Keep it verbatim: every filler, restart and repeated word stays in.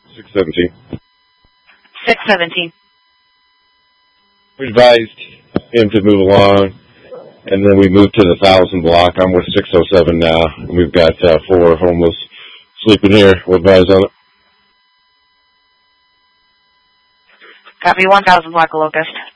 six seventeen. six seventeen. We advised him to move along, and then we moved to the thousand block. I'm with six oh seven now, and we've got uh, four homeless sleeping here. We'll advise on it. Copy one thousand block, Locust.